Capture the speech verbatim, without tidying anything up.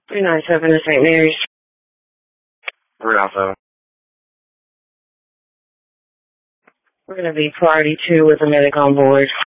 three nine seven to Saint Mary's. three nine seven. We're going to be priority two with a medic on board.